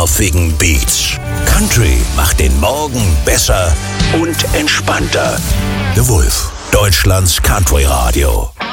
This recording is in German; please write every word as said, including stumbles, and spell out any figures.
nervigen Beats. Country macht den Morgen besser und entspannter. The Wolf, Deutschlands Country Radio.